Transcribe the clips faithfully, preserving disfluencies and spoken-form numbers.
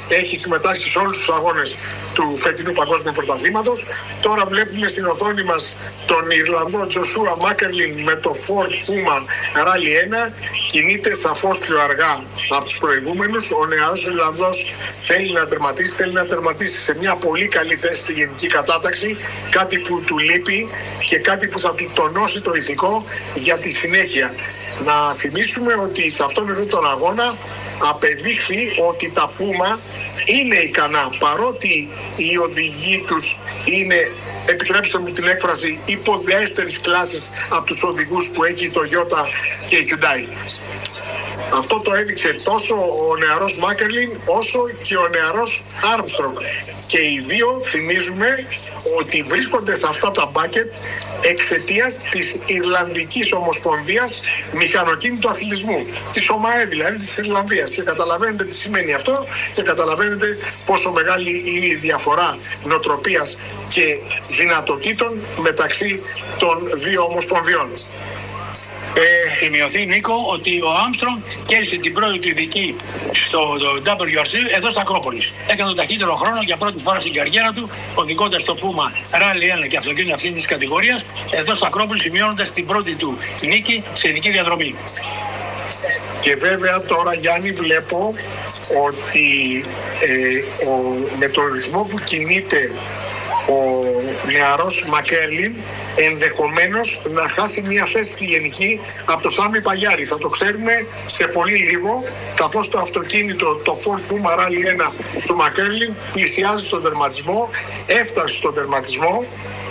έχει συμμετάσχει σε όλους τους αγώνες του φετινού παγκόσμιου πρωταθλήματος. Τώρα βλέπουμε στην οθόνη μας τον Ιρλανδό Τζοσούα Μάκερλιν με το Ford Puma Rally ένα. Κινείται σαφώς πιο αργά από τους προηγούμενους. Ο νεαρός Ιρλανδός θέλει να τερματίσει, θέλει να τερματίσει σε μια πολύ καλή θέση στη γενική κατάταξη, κάτι που του λείπει και κάτι που θα του τονώσει το ηθικό για τη συνέχεια. Να θυμίσουμε ότι σε αυτόν εδώ τον αγώνα απεδείχθη ότι τα Puma είναι ικανά, παρότι οι οδηγοί τους είναι, επιτρέψτε μου την έκφραση, υποδιέστερης κλάσης από τους οδηγούς που έχει το Toyota και η Hyundai. Αυτό το έδειξε τόσο ο νεαρός Μάκερλιν όσο και ο νεαρός Άρμστρονγκ. Και οι δύο θυμίζουμε ότι βρίσκονται σε αυτά τα μπάκετ εξαιτίας της Ιρλανδικής Ομοσπονδίας Μηχανοκίνητου Αθλητισμού, της ΟΜΑΕ δηλαδή της Ιρλανδίας. Και καταλαβαίνετε τι σημαίνει αυτό και καταλαβαίνετε πόσο μεγάλη είναι η διαφορά νοοτροπίας και δυνατοτήτων μεταξύ των δύο ομοσπονδιών. Ε, σημειωθεί, Νίκο, ότι ο Άρμστρονγκ κέρδισε την πρώτη του ειδική στο ντάμπλιου αρ σι εδώ στα Ακρόπολης. Έκανε τον ταχύτερο χρόνο για πρώτη φορά στην καριέρα του, οδηγώντας το Puma Rally ένα και αυτοκίνητο αυτής της κατηγορίας, εδώ στα Ακρόπολη, σημειώνοντας την πρώτη του νίκη σε ειδική διαδρομή. Και βέβαια τώρα, Γιάννη, βλέπω ότι ε, ο, με τον ρυθμό που κινείται ο νεαρός Μακέρλιν ενδεχομένως να χάσει μια θέση στη γενική από το Σάμι Παγιάρη. Θα το ξέρουμε σε πολύ λίγο, καθώς το αυτοκίνητο, το Ford Puma Rally ένα του Μακέρλιν πλησιάζει στον τερματισμό, έφτασε στον τερματισμό,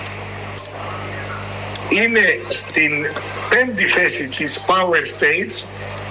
είναι στην πέμπτη θέση της Power Stage,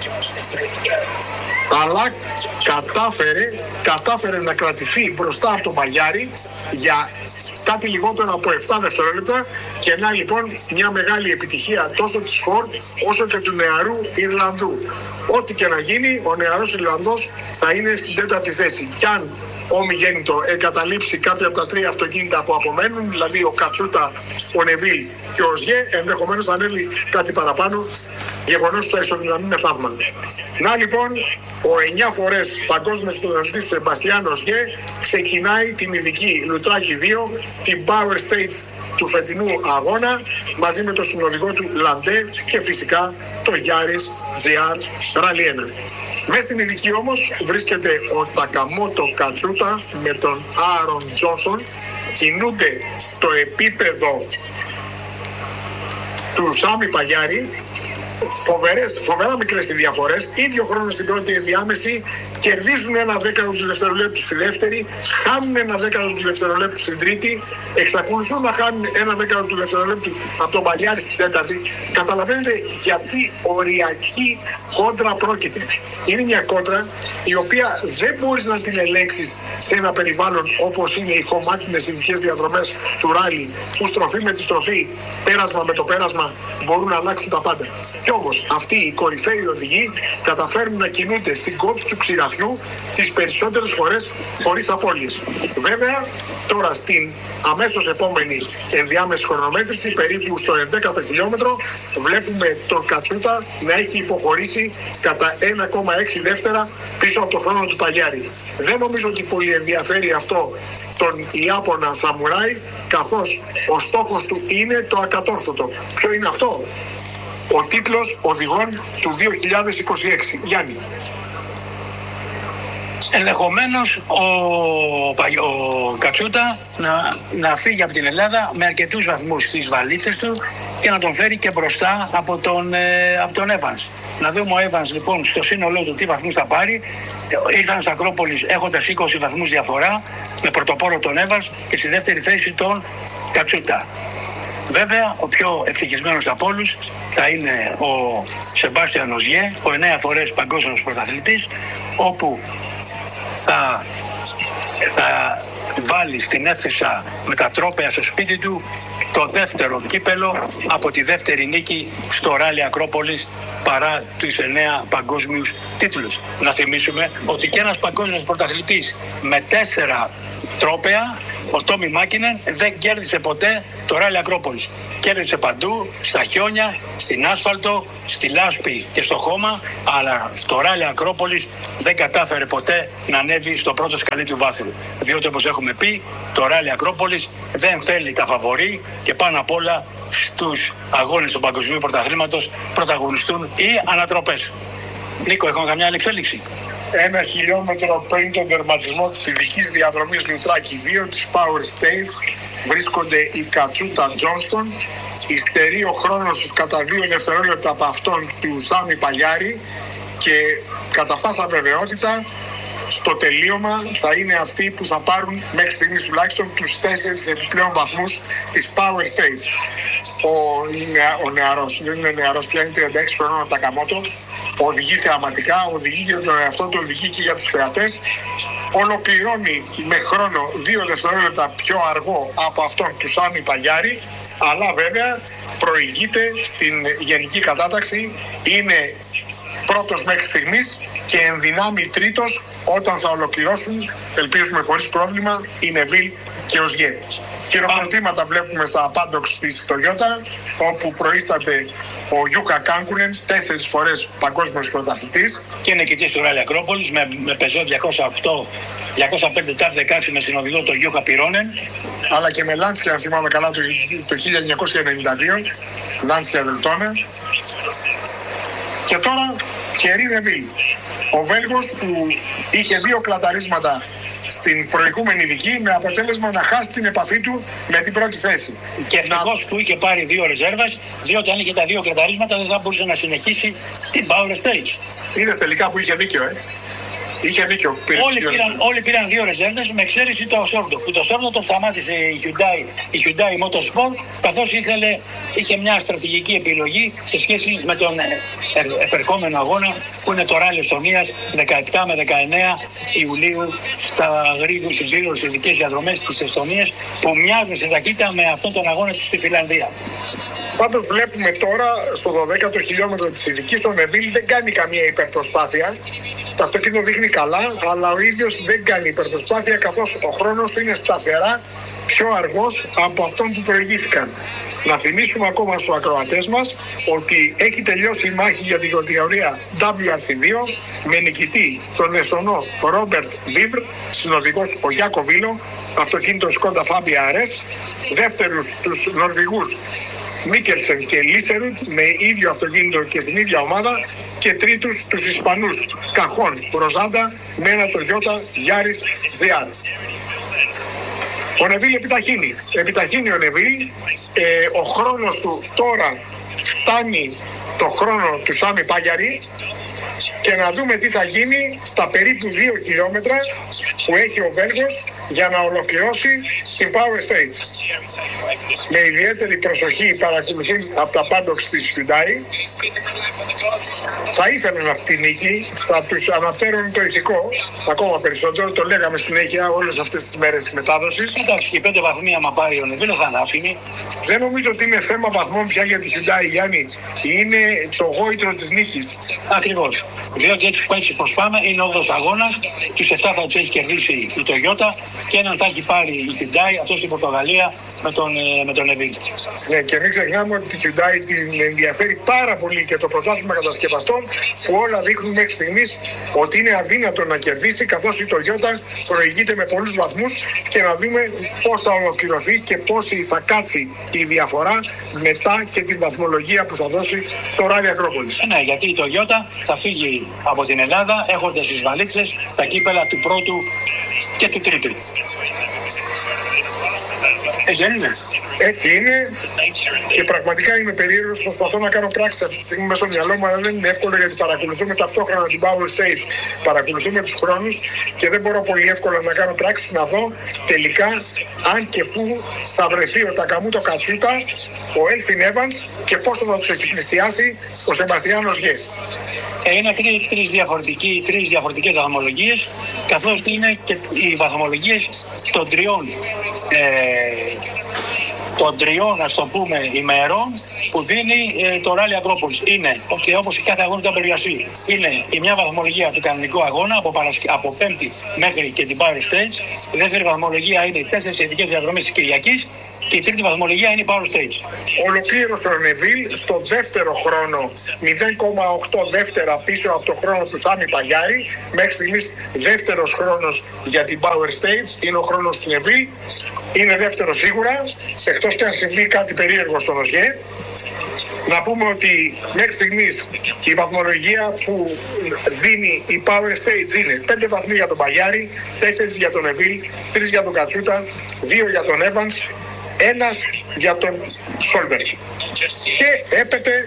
αλλά κατάφερε, κατάφερε να κρατηθεί μπροστά από τον Παγιάρη για κάτι λιγότερο από επτά δευτερόλεπτα και να λοιπόν μια μεγάλη επιτυχία τόσο της Ford όσο και του νεαρού Ιρλανδού. Ό,τι και να γίνει, ο νεαρός Ιρλανδός θα είναι στην τέταρτη θέση. Κι αν ο Μιγέννητο εγκαταλείψει κάποια από τα τρία αυτοκίνητα που απομένουν, δηλαδή ο Κατσούτα, ο Νεβίλ και ο Ζιέ, ενδεχομένως θα ανέβει κάτι παραπάνω, γεγονός που θα ισοδυναμεί με θαύμα. Να λοιπόν, ο εννιά φορές παγκόσμιος πρωταθλητής Σεμπαστιάνο Ζιέ ξεκινάει την ειδική Λουτράκι δύο, την Power Stage του φετινού αγώνα, μαζί με τον συνοδηγό του Λαντέ και φυσικά το Γιάρης τζι αρ Rally ένα. Μέσα στην ειδική όμως βρίσκεται ο Τακαμότο Κατσούτα με τον Άρον Τζόνσον, κινούνται στο επίπεδο του Σάμι Παγιάρη. Φοβερές, φοβερά μικρές οι διαφορές, ίδιο χρόνο στην πρώτη ενδιάμεση, κερδίζουν ένα δέκατο του δευτερολέπτου στη δεύτερη, χάνουν ένα δέκατο του δευτερολέπτου στην τρίτη, εξακολουθούν να χάνουν ένα δέκατο του δευτερολέπτου από τον Παγιάρη στην τέταρτη. Καταλαβαίνετε γιατί οριακή κόντρα πρόκειται. Είναι μια κόντρα η οποία δεν μπορείς να την ελέγξεις σε ένα περιβάλλον όπως είναι οι χωμάτινες ειδικές διαδρομές του ράλι, που στροφή με τη στροφή, πέρασμα με το πέρασμα μπορούν να αλλάξουν τα πάντα. Κι όμως αυτοί οι κορυφαίοι οδηγοί καταφέρνουν να κινούνται στην κόψη του ξηραφιού τις περισσότερες φορές χωρίς απώλειες. Βέβαια, τώρα στην αμέσως επόμενη ενδιάμεση χρονομέτρηση, περίπου στο ενδέκατο χιλιόμετρο, βλέπουμε τον Κατσούτα να έχει υποχωρήσει κατά ένα κόμμα έξι δεύτερα πίσω από το χρόνο του Παγιάρη. Δεν νομίζω ότι πολύ ενδιαφέρει αυτό τον Ιάπωνα Σαμουράι, καθώς ο στόχος του είναι το ακατόρθωτο. Ποιο είναι αυτό? Ο τίτλος οδηγών του δύο χιλιάδες είκοσι έξι. Γιάννη. Ενδεχομένως ο, ο Κατσούτα να, να φύγει από την Ελλάδα με αρκετούς βαθμούς στις βαλίτσες του και να τον φέρει και μπροστά από τον, ε, από τον Evans. Να δούμε ο Evans λοιπόν στο σύνολό του τι βαθμούς θα πάρει. Ήρθαν στα Ακρόπολης έχοντας είκοσι βαθμούς διαφορά, με πρωτοπόρο τον Evans και στη δεύτερη θέση τον Κατσούτα. Βέβαια, ο πιο ευτυχισμένος από όλους θα είναι ο Σεμπάστιαν Οζιέ, ο εννέα φορές παγκόσμιος πρωταθλητής, όπου θα, θα, βάλει στην Έφεσα με τα τρόπαια στο σπίτι του το δεύτερο κύπελο από τη δεύτερη νίκη στο Ράλι Ακρόπολης παρά τους εννέα παγκόσμιους τίτλους. Να θυμίσουμε ότι και ένας παγκόσμιος πρωταθλητής με τέσσερα τρόπαια, ο Τόμι Μάκινεν, δεν κέρδισε ποτέ το Ράλι Ακρόπολης. Κέρδισε παντού, στα χιόνια, στην άσφαλτο, στη λάσπη και στο χώμα, αλλά στο Ράλι Ακρόπολης δεν κατάφερε ποτέ να ανέβει στο πρώτο σκαλί του βάθρου. Διότι, όπως έχουμε πει, το Ράλι Ακρόπολης δεν θέλει τα φαβορί και πάνω απ' όλα στους αγώνες του Παγκοσμίου Πρωταθλήματος πρωταγωνιστούν οι ανατροπές. Νίκο, έχουμε καμιά άλλη εξέλιξη? Ένα χιλιόμετρο πριν τον τερματισμό της ειδικής διαδρομής Λουτράκη δύο της Power Stage βρίσκονται η Κατσούτα Τζόνστον. Υστερεί ο χρόνος τους κατά δύο δευτερόλεπτα από αυτόν του Σάμι Παγιάρη και κατά πάσα βεβαιότητα στο τελείωμα θα είναι αυτοί που θα πάρουν μέχρι στιγμής τουλάχιστον τους τέσσερις επιπλέον βαθμούς της Power Stage. Ο, νεα, ο νεαρός, δεν είναι νεαρός πια, είναι τριάντα έξι χρονών από τα Καμότο, οδηγεί θεαματικά, οδηγεί για τον εαυτό του, οδηγεί και για τους θεατές. Ολοκληρώνει με χρόνο δύο δευτερόλεπτα πιο αργό από αυτόν του Σάμι Παγιάρη, αλλά βέβαια προηγείται στην γενική κατάταξη, είναι πρώτος μέχρι στιγμής και ενδυνάμει τρίτος όταν θα ολοκληρώσουν, ελπίζουμε χωρίς πρόβλημα, η Νεβίλ και ο Σγέ. Χειροκροτήματα βλέπουμε στα πάντοξ της Toyota, όπου προείσταται ο Γιούκα Κάνκουνεν, τέσσερις φορές παγκόσμιος πρωταθλητής. Και νικητής του Ράλι Ακρόπολης με, με πεζό διακόσια οκτώ διακόσια πέντε ταφ δεκαέξι με συνοδηγό τον Γιούκα Πυρώνεν. Αλλά και με Λάντσια, αν θυμάμαι καλά, το, το χίλια εννιακόσια ενενήντα δύο, Λάντσια Δελτόνα. Και τώρα Θιερί Νεβίλ, ο Βέλγος που είχε δύο κλαταρίσματα στην προηγούμενη δική με αποτέλεσμα να χάσει την επαφή του με την πρώτη θέση. Και ευτυχώς να... που είχε πάρει δύο ρεζέρβες, διότι αν είχε τα δύο κλαταρίσματα δεν θα μπορούσε να συνεχίσει την Power Stage. Είδες τελικά που είχε δίκιο, ε. Είχε δίκιο. Όλοι πήραν, όλοι πήραν δύο ρεζέρβες με εξαίρεση το Στόρντο. Που το Στόρντο το σταμάτησε η Hyundai, η Hyundai Motorsport, καθώς ήθελε, είχε μια στρατηγική επιλογή σε σχέση με τον επερχόμενο αγώνα που είναι το Ράλι Εστονίας δεκαεπτά με δεκαεννέα Ιουλίου στα γρήγορες στις γρήγορες ειδικές διαδρομές της Εστονίας, που μοιάζουν σε ταχύτητα με αυτόν τον αγώνα στη Φιλανδία. Πάντως βλέπουμε τώρα στο δωδέκατο χιλιόμετρο της ειδικής, ο Νεβίλ δεν κάνει καμία υπερπροσπάθεια. Το αυτοκίνητο δείχνει καλά, αλλά ο ίδιος δεν κάνει υπερπροσπάθεια, καθώς ο χρόνος είναι σταθερά πιο αργός από αυτόν που προηγήθηκαν. Να θυμίσουμε ακόμα στους ακροατές μας ότι έχει τελειώσει η μάχη για την κατηγορία ντάμπλιου αρ σι δύο με νικητή τον Εστονό Ρόμπερτ Βίβρ, συνοδηγός ο Γιάκο Βίλο, αυτοκίνητο Σκόντα Φάμπια αρ ες, δεύτερους τους Νορβηγούς Μίκελσεν και Λίστερουντ με ίδιο αυτοκίνητο και στην ίδια ομάδα, και τρίτους τους Ισπανούς Καχών Ροζάντα με ένα Toyota Yaris ζι αρ. Ο Νεβίλ επιταχύνει. Επιταχύνει ο Νεβίλ. Ε, ο χρόνος του τώρα φτάνει το χρόνο του Σάμι Πάγιαρη, και να δούμε τι θα γίνει στα περίπου δύο χιλιόμετρα που έχει ο Βέλγος για να ολοκληρώσει την Power Stage. Με ιδιαίτερη προσοχή παρακολουθούν από τα πάντοξ της Hyundai. Θα ήθελαν αυτή τη νίκη, θα τους αναφέρουν το ηθικό ακόμα περισσότερο, το λέγαμε συνέχεια όλες αυτές τις μέρες της μετάδοσης. Εντάξει, και πέντε βαθμοί άμα πάρει ο Νεβίλ θα ανάφηνει. Δεν νομίζω ότι είναι θέμα βαθμών πια για τη Hyundai, Γιάννη. Είναι το γόητρο της νίκης. Ακριβώς. Διότι έτσι που έτσι πως πάμε είναι όγδοος αγώνας, τους επτά θα τους έχει κερδίσει η Toyota και έναν θα έχει πάρει η Hyundai, αυτό στην Πορτογαλία με τον, με τον Νεβίλ. Ναι, και μην ξεχνάμε ότι η Hyundai την ενδιαφέρει πάρα πολύ και το πρωτάθλημα κατασκευαστών, που όλα δείχνουν μέχρι στιγμής ότι είναι αδύνατο να κερδίσει, καθώς η Toyota προηγείται με πολλούς βαθμούς, και να δούμε πώς θα ολοκληρωθεί και πώς θα κάτσει η διαφορά μετά και την βαθμολογία που θα δώσει το Ράλι Ακρόπολης. Ναι, γιατί η Toyota θα φύγει από την Ελλάδα έχοντας στις βαλίτσες τα κύπελα του πρώτου και του τρίτου. Έτσι δεν είναι? Έτσι είναι, και πραγματικά είμαι περίεργος. Προσπαθώ να κάνω πράξη αυτή τη στιγμή μέσα στο μυαλό μου, αλλά δεν είναι εύκολο, γιατί παρακολουθούμε ταυτόχρονα την Power Stage, παρακολουθούμε τους χρόνους και δεν μπορώ πολύ εύκολα να κάνω πράξη να δω τελικά αν και πού θα βρεθεί ο Τακαμούτο Κατσούτα, ο Έλφιν Εύανς, και πώς θα τους έχει πλησιάσει ο Σεμπαστιάνος Γε. Ε, είναι τρεις διαφορετικές βαθμολογίες, καθώς είναι και οι βαθμολογίες των τριών ε, των τριών, ας το πούμε, ημερών που δίνει ε, το Rally Acropolis. Είναι, και όπως κάθε αγώνα του απεργασίου, είναι η μια βαθμολογία του κανονικού αγώνα από, παρασκ... από Πέμπτη μέχρι και την Power Stage. Η δεύτερη βαθμολογία είναι οι τέσσερις ειδικές διαδρομές της Κυριακής και η τρίτη βαθμολογία είναι η Power Stage. Ολοκλήρωσε ο Νεβίλ στο δεύτερο χρόνο, μηδέν κόμμα οκτώ δεύτερα πίσω από το χρόνο του Σάμι Παγιάρη. Μέχρι στιγμής δεύτερος χρόνος για την Power Stage είναι ο χρόνος του Νεβίλ. Είναι δεύτερο σίγουρα, εκτός και αν συμβεί κάτι περίεργο στον ΟΣΓΕ. Να πούμε ότι μέχρι στιγμής η βαθμολογία που δίνει η Power Stage είναι πέντε βαθμοί για τον Παγιάρη, τέσσερα για τον Νεβίλ, τρία για τον Κατσούτα, δύο για τον Evans, ένας για τον Σόλμπεργκ. Και έπεται.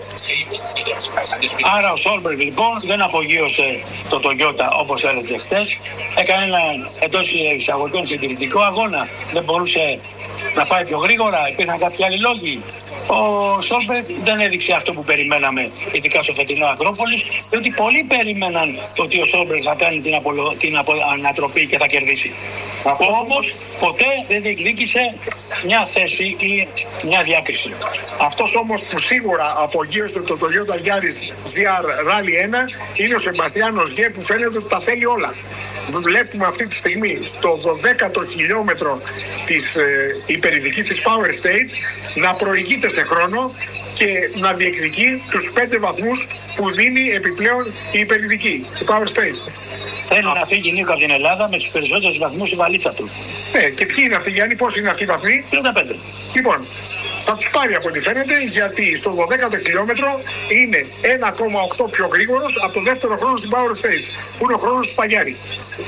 Άρα ο Σόλμπεργκ λοιπόν δεν απογείωσε το Toyota όπως έλεγε χτες. Έκανε ένα εντός εισαγωγικών συντηρητικό αγώνα. Δεν μπορούσε να πάει πιο γρήγορα, υπήρχαν κάποιοι άλλοι λόγοι. Ο Σόλμπεργκ δεν έδειξε αυτό που περιμέναμε, ειδικά στο φετινό Ακρόπολης, διότι πολλοί περίμεναν ότι ο Σόλμπεργκ θα κάνει την, απολο... την απο... ανατροπή και θα κερδίσει. Αυτό όμως ποτέ δεν διεκδίκησε μια θέση ή μια διάκριση. Αυτός όμως που σίγουρα απογείωσε το Toyota Yaris τζι αρ Rally ένα είναι ο Σεμπαστιάν Οσγέ, που φαίνεται ότι τα θέλει όλα. Βλέπουμε αυτή τη στιγμή στο δωδέκατο χιλιόμετρο της ε, υπερηδικής της Power Stage να προηγείται σε χρόνο και να διεκδικεί τους πέντε βαθμούς που δίνει επιπλέον η υπερηδική, η Power Stage. Θέλει Α... να φύγει Νίκο από την Ελλάδα με τους περισσότερους βαθμούς στη βαλίτσα του. Ναι, και ποιοι είναι αυτοί, Γιάννη, πώς είναι αυτοί οι βαθμοί? τριάντα πέντε. Λοιπόν, θα τους πάρει από ό,τι φαίνεται, γιατί στο δωδέκατο χιλιόμετρο είναι ένα κόμμα οκτώ πιο γρήγορος από το δεύτερο χρόνο στην Power Stage, που είναι ο χρόνος του Παγιάρη.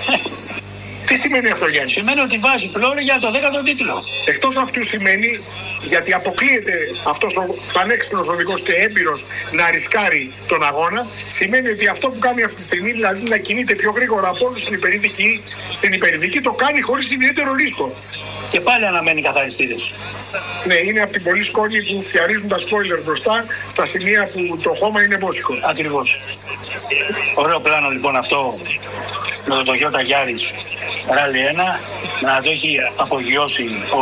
Τι σημαίνει αυτό, Γιάννη? Σημαίνει ότι βάζει πλώρη για το δέκατο τίτλο. Εκτός αυτού σημαίνει, γιατί αποκλείεται αυτός ο πανέξυπνος οδηγός και έμπειρος να ρισκάρει τον αγώνα, σημαίνει ότι αυτό που κάνει αυτή τη στιγμή, δηλαδή να κινείται πιο γρήγορα από όλους στην υπερηδική, στην υπερηδική το κάνει χωρίς ιδιαίτερο ρίσκο. Και πάλι αναμένει καθαριστήρες. Ναι, είναι από την πολλή σκόνη που φτιαρίζουν τα spoilers μπροστά στα σημεία που το χώμα είναι μπόσικο. Ακριβώς. Ωραίο πλάνο λοιπόν αυτό με το Toyota Yaris Rally ένα, να το έχει απογειώσει ο,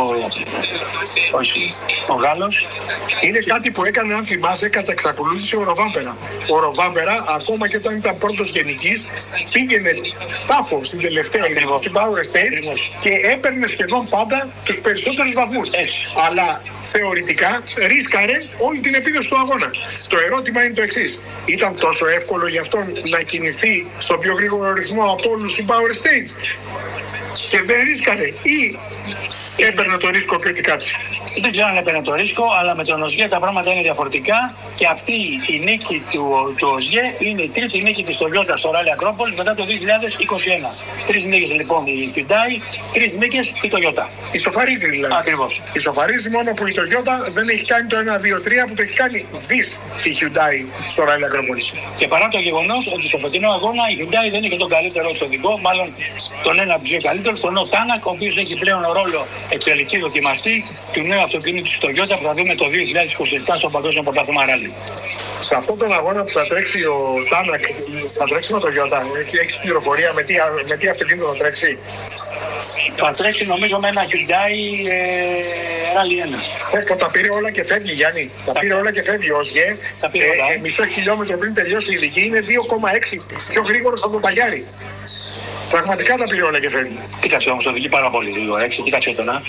ο, ο Γάλλος. Είναι κάτι που έκανε, αν θυμάσαι, κατά εξακολούθηση ο Ροβάμπερα. Ο Ροβάμπερα, ακόμα και όταν ήταν πρώτος γενικής, πήγαινε τάφο στην τελευταία ειδική, στην Power Stage, και έπαιρνε σχεδόν πάντα τους περισσότερους βαθμούς. Έτσι. Αλλά θεωρητικά ρίσκαρε όλη την επίδοση του αγώνα. Το ερώτημα είναι το εξής: ήταν τόσο εύκολο για αυτόν να κινηθεί στον πιο γρήγορο ρυθμό από όλους στην Power Stage και δεν ρίσκαρε, ή έπαιρνε το ρίσκο και ότι κάτι? Δεν ξέρω αν έπαιρνε το ρίσκο, αλλά με τον Οσγέ τα πράγματα είναι διαφορετικά και αυτή η νίκη του, του Οσγέ είναι η τρίτη νίκη της Toyota στο Rally Acropolis μετά το δύο χιλιάδες είκοσι ένα. Τρεις νίκες λοιπόν η Hyundai, τρεις νίκες η Toyota. Ισοφαρίζει δηλαδή. Ακριβώς. Ισοφαρίζει, μόνο που η Toyota δεν έχει κάνει το ένα δύο τρία που το έχει κάνει δις η Hyundai στο Rally Acropolis. Και παρά το γεγονός ότι στο φετινό αγώνα η Hyundai δεν είχε τον καλύτερο εξωδικό, μάλλον τον ένα από τους δύο καλύτερους, τον Ο Τάνακ, ο οποίος έχει πλέον ρόλο εξελικτή δοκιμαστή του νέου αυτοκίνητου της Toyota που θα δούμε το δύο χιλιάδες είκοσι επτά στο Παγκόσμιο Πρωτάθλημα Rally. Σε αυτόν τον αγώνα που θα τρέξει ο Τάνακ, θα τρέξει με το Toyota, έχει πληροφορία με τι, με τι αυτοκίνητο θα τρέξει? Θα τρέξει νομίζω με ένα Hyundai ε, Rally ένα. Ε, τα πήρε όλα και φεύγει, Γιάννη. Τα, τα πήρε όλα και φεύγει ο Οσγέ. Ε, ε, μισό χιλιόμετρο πριν τελειώσει η ειδική είναι δύο κόμμα έξι πιο γρήγορος από τον Παγιάρη. Πραγματικά τα πήρε όλα και φεύγει. Κοίταξε όμως, οδηγεί πάρα πολύ λίγο, έξι, κοίταξε το να.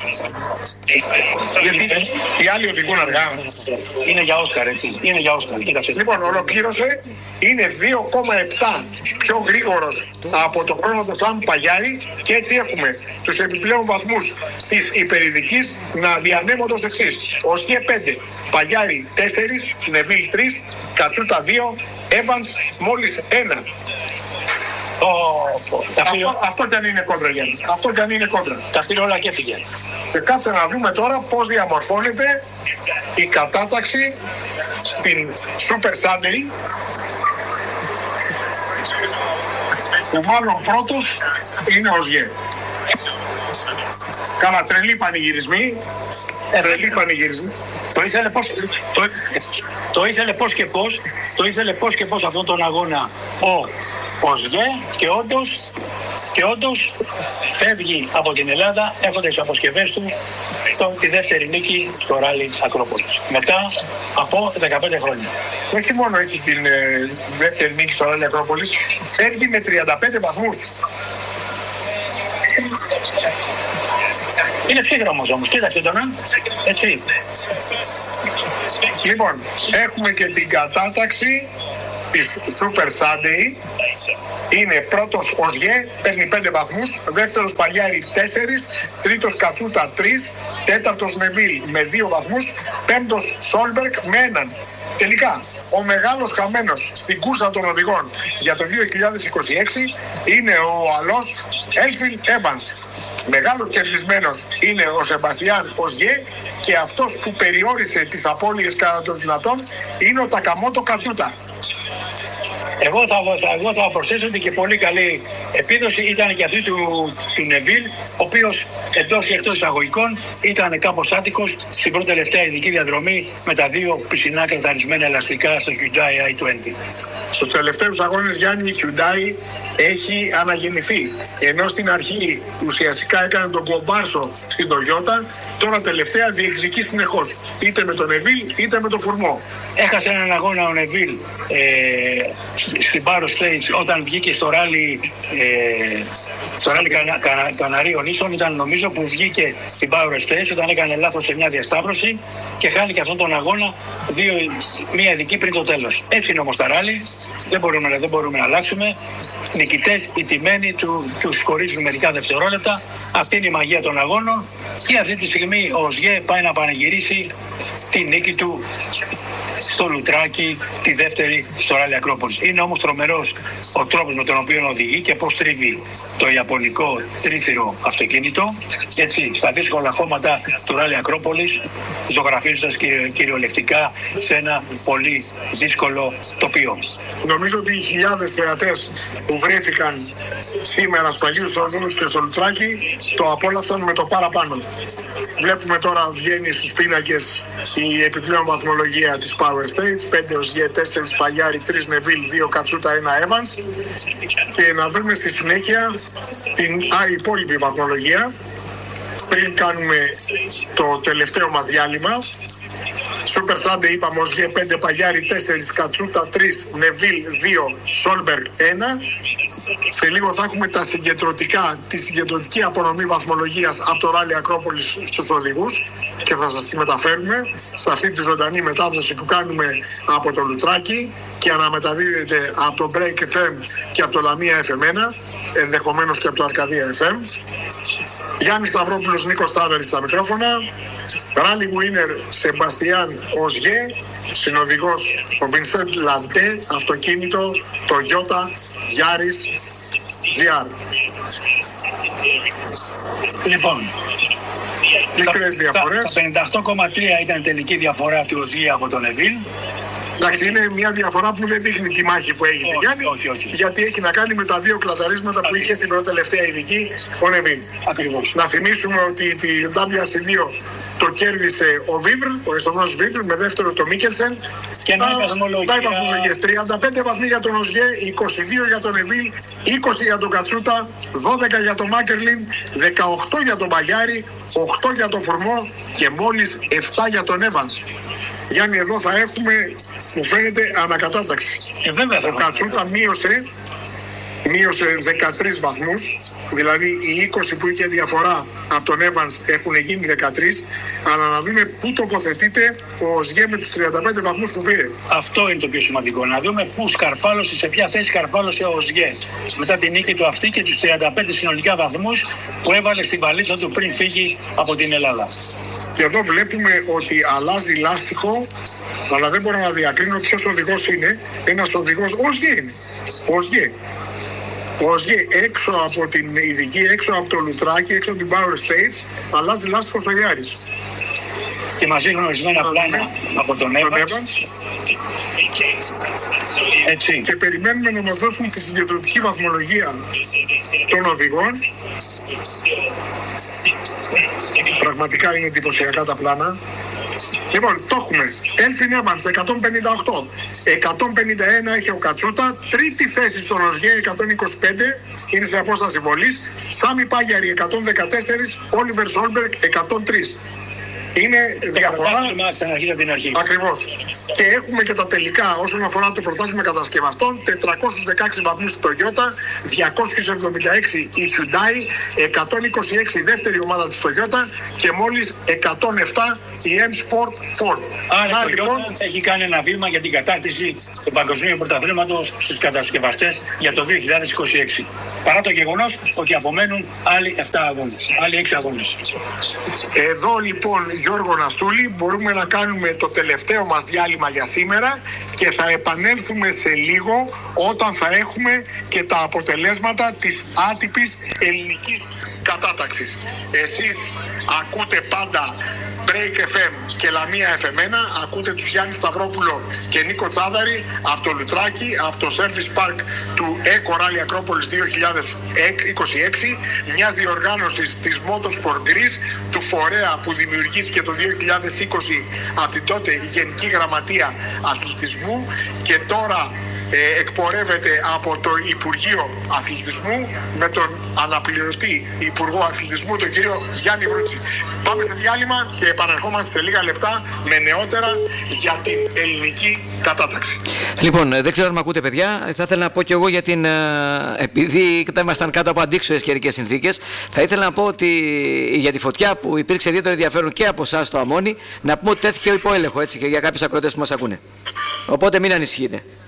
Γιατί οι άλλοι οδηγούν αργά. Είναι για Όσκαρ, έτσι. Είναι για Όσκαρ, κοίταξε. Λοιπόν, ολοκλήρωσε. Είναι δύο κόμμα επτά πιο γρήγορος από το χρόνο του Σάμ Παγιάρη και έτσι έχουμε τους επιπλέον βαθμούς της υπερηδικής να διανέμονται ως εξής. Οσγέ πέντε, Παγιάρη τέσσερα, Νεβίλ τρία, Κατσούτα δύο, Evans μόλις ένα. Oh, αυτό, αυτό κι αν είναι κόντρα, Γιάννη. Αυτό κι αν είναι κόντρα. Τα πήρε όλα και έφυγε. Και κάτσε να δούμε τώρα πώς διαμορφώνεται η κατάταξη στην Super Sunday. που μάλλον πρώτος είναι ο Οσγέ. Κάνα τρελή πανηγυρισμοί. Ε, τρελή πανηγυρισμοί. Το ήθελε πώς, το, το ήθελε πώς και πώς, το ήθελε πώς και πώς αυτόν τον αγώνα ο Οσγέ και όντως, και όντως φεύγει από την Ελλάδα έχοντας τις αποσκευές του το, τη δεύτερη νίκη στο ράλι Ακρόπολης. Μετά από δεκαπέντε χρόνια. Όχι μόνο έχει την ε, δεύτερη νίκη στο ράλι Ακρόπολης, φεύγει με τριάντα πέντε βαθμούς. Είναι ψύχρωμος όμως, κοίταξε τον, έτσι. Λοιπόν, έχουμε και την κατάταξη της Super Sunday. Είναι πρώτος Οσγέ, παίρνει πέντε βαθμούς, δεύτερος Παγιάρη τέσσερα, τρίτος Κατσούτα τρία, τέταρτος Νεβίλ με δύο βαθμούς, πέμπτος Σόλμπεργκ με έναν. Τελικά, ο μεγάλος χαμένος στην κούρσα των οδηγών για το δύο χιλιάδες είκοσι έξι είναι ο Αλός Έλφιν Έβανς. Μεγάλος κερδισμένος είναι ο Σεμπαστιάν Οσγέ και αυτός που περιόρισε τις απώλειες κατά το δυνατόν είναι ο Τακαμότο Κατσούτα. Εγώ θα, θα, εγώ θα προσθέσω ότι και πολύ καλή επίδοση ήταν και αυτή του, του Νεβίλ, ο οποίος εντός και εκτός εισαγωγικών ήταν κάπως άτυχος στην πρώτη τελευταία ειδική διαδρομή με τα δύο πισινά κραταρισμένα ελαστικά στο Hyundai άι είκοσι. Στους τελευταίους αγώνες, Γιάννη, η Hyundai έχει αναγεννηθεί. Ενώ στην αρχή ουσιαστικά έκανε τον κομπάρσο στην Toyota, τώρα τελευταία διεκδικεί συνεχώς. Είτε με τον Νεβίλ είτε με τον Φουρμό. Έχασε έναν αγώνα ο Νεβίλ ε, στην Barrow Stage όταν βγήκε στο ράλι ε, στο ράλι Κανα, Κανα, Καναρίων Ίσων. Ήταν νομίζω που βγήκε στην Barrow Stage όταν έκανε λάθος σε μια διασταύρωση και χάνει και αυτόν τον αγώνα δύο, μία ειδική πριν το τέλος. Έτσι είναι όμως τα ράλι, δεν μπορούμε, δεν μπορούμε να αλλάξουμε. Νικητές, οι τιμένοι του, τους χωρίζουν μερικά δευτερόλεπτα. Αυτή είναι η μαγεία των αγώνων και αυτή τη στιγμή ο Οσγέ πάει να πανηγυρίσει τη νίκη του στο Λουτράκι, τη δεύτερη στο ράλι Ακρόπολης. Είναι όμως τρομερός ο τρόπος με τον οποίο οδηγεί και πώς τρίβει το ιαπωνικό τρίθυρο αυτοκίνητο, έτσι, στα δύσκολα χώματα του ράλι Ακρόπολης, ζωγραφίζοντας κυριολεκτικά σε ένα πολύ δύσκολο τοπίο. Νομίζω ότι οι χιλιάδες θεατές που βρέθηκαν σήμερα στους Αγίους Θεοδόρους και στο Λουτράκι το απόλαυσαν με το παραπάνω. Βλέπουμε τώρα βγαίνει στους πίνακες η επιπλέον βαθμολογία της Power Stage, πέντε Οσγέ, τέσσερα Παγιάρη, τρία Νεβίλ, δύο Κατσούτα, ένα Έβανς, και να δούμε στη συνέχεια την α, υπόλοιπη βαθμολογία πριν κάνουμε το τελευταίο μας διάλειμμα. Super Sunday είπαμε Οσγέ πέντε, Παγιάρη τέσσερα, Κατσούτα τρία, Νεβίλ δύο, Σόλμπεργκ ένα. Σε λίγο θα έχουμε τα συγκεντρωτικά, τη συγκεντρωτική απονομή βαθμολογίας από το ράλι Ακρόπολης στους οδηγούς και θα σας τη μεταφέρουμε σε αυτή τη ζωντανή μετάδοση που κάνουμε από το Λουτράκι και αναμεταδίδεται από το Break εφ εμ και από το Λαμία εφ εμ ένα, ενδεχομένως και από το Αρκαδία εφ εμ. Γιάννης Σταυρόπουλος, Νίκος Στάβερης στα μικρόφωνα. Rally winner Σεμπαστιάν Οσγέ, συνοδηγός ο Βινσέντ Λαντέ, αυτοκίνητο Toyota Yaris τζι αρ. Λοιπόν, μικρές διαφορές. Τα πενήντα οκτώ κόμμα τρία ήταν η τελική διαφορά του Οσγέ από τον Νεβίλ. Εντάξει, είναι μια διαφορά που δεν δείχνει τη μάχη που έγινε, όχι, Γιάννη, όχι, όχι. γιατί έχει να κάνει με τα δύο κλαταρίσματα που είχε στην πρώτη τελευταία ειδική ο Νεβίλ. Ακριβώς. Να θυμίσουμε ότι τη ντάμπλιου αρ σι δύο το κέρδισε ο Βίβρ, ο Εστονός Βίβρ, με δεύτερο το Μίκελσεν. Και να βαθμολογία. τριάντα πέντε βαθμοί για τον Οσγέ, είκοσι δύο για τον Νεβίλ, είκοσι για τον Κατσούτα, δώδεκα για τον Μάκερλιν, δεκαοκτώ για τον Παγιάρη, οκτώ για τον Φουρμό και μόλις επτά για τον Έβανς. Γιάννη, εδώ θα έχουμε, μου φαίνεται, ανακατάταξη. Ε, βέβαια, ο Κατσούτα μείωσε, μείωσε δεκατρείς βαθμούς, δηλαδή οι είκοσι που είχε διαφορά από τον Έβανς έχουν γίνει δεκατρείς, αλλά να δούμε πού τοποθετείται ο Οσγέ με τους τριάντα πέντε βαθμούς που πήρε. Αυτό είναι το πιο σημαντικό, να δούμε πού σκαρφάλωσε, σε ποια θέση σκαρφάλωσε ο Οσγέ μετά την νίκη του αυτή και τους τριάντα πέντε συνολικά βαθμούς που έβαλε στην βαλίτσα του πριν φύγει από την Ελλάδα. Και εδώ βλέπουμε ότι αλλάζει λάστιχο, αλλά δεν μπορώ να διακρίνω ποιος οδηγός είναι. Ένας οδηγός, ο Οσγέ είναι. Ο Οσγέ. Ο Οσγέ έξω από την ειδική, έξω από το Λουτράκι, έξω από την Power Stage, αλλάζει λάστιχο στο Γιάρης. Και μας δείχνουν ορισμένα πλάνα από τον Έβανς. Έτσι. Και περιμένουμε να μας δώσουν τη συγκεντρωτική βαθμολογία των οδηγών. Πραγματικά είναι εντυπωσιακά τα πλάνα. Λοιπόν, το έχουμε. Έλφιν Εύανς εκατόν πενήντα οκτώ. εκατόν πενήντα ένα έχει ο Κατσούτα. Τρίτη θέση στον Οζιέ εκατόν είκοσι πέντε. Είναι σε απόσταση βολής. Σάμι Πάγιαρη εκατόν δεκατέσσερα. Όλιβερ Σόλμπεργκ εκατόν τρία. Είναι διαφορά. Ακριβώς. Και έχουμε και τα τελικά όσον αφορά το πρωτάθλημα κατασκευαστών. τετρακόσιους δεκαέξι βαθμούς η Toyota, διακόσιους εβδομήντα έξι η Hyundai, εκατόν είκοσι έξι η δεύτερη ομάδα της Toyota και μόλις εκατόν επτά η M-Sport Ford. Άρα η Toyota λοιπόν έχει κάνει ένα βήμα για την κατάκτηση του παγκοσμίου πρωταθλήματος στους κατασκευαστές για το δύο χιλιάδες είκοσι έξι. Παρά το γεγονός ότι απομένουν άλλοι επτά αγώνες, άλλοι έξι αγώνες. Εδώ λοιπόν, Γιώργο Ναστούλη, μπορούμε να κάνουμε το τελευταίο μας διάλειμμα για σήμερα και θα επανέλθουμε σε λίγο όταν θα έχουμε και τα αποτελέσματα της άτυπης ελληνικής κατάταξης. Εσείς ακούτε πάντα Break εφ εμ και Λαμία εφ εμ ένα, ακούτε τους Γιάννη Σταυρόπουλο και Νίκο Τσάδαρη από το Λουτράκι, από το Service Park του Eco Rally Ακρόπολης δύο χιλιάδες είκοσι έξι, μιας διοργάνωσης της Motorsport Greece, του φορέα που δημιουργήθηκε το δύο χιλιάδες είκοσι από την τότε Γενική Γραμματεία Αθλητισμού και τώρα ε, εκπορεύεται από το Υπουργείο Αθλητισμού με τον αναπληρωτή Υπουργό Αθλητισμού, τον κύριο Γιάννη Βρούτση. Πάμε σε διάλειμμα και επαναρχόμαστε σε λίγα λεπτά με νεότερα για την ελληνική κατάταξη. Λοιπόν, δεν ξέρω αν με ακούτε, παιδιά. Θα ήθελα να πω κι εγώ για την. Επειδή ήμασταν κάτω από αντίξωες καιρικές συνθήκες, θα ήθελα να πω ότι για τη φωτιά που υπήρξε ιδιαίτερο ενδιαφέρον και από εσάς στο Αμόνι, να πούμε ότι τέθηκε υπό έλεγχο έτσι και για κάποιους ακροατές που μας ακούνε. Οπότε μην ανησυχείτε.